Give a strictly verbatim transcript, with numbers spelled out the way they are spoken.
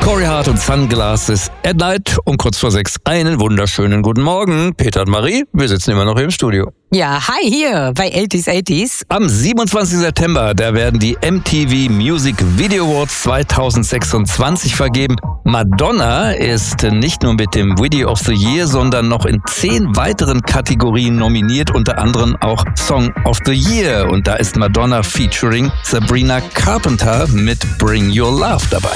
Corey Hart und Sunglasses at Night um kurz vor sechs. Einen wunderschönen guten Morgen. Peter und Marie, wir sitzen immer noch hier im Studio. Ja, hi hier bei achtziger achtziger. Am siebenundzwanzigsten September, da werden die M T V Music Video Awards zweitausendsechsundzwanzig vergeben. Madonna ist nicht nur mit dem Video of the Year, sondern noch in zehn weiteren Kategorien nominiert, unter anderem auch Song of the Year. Und da ist Madonna featuring Sabrina Carpenter mit Bring Your Love dabei.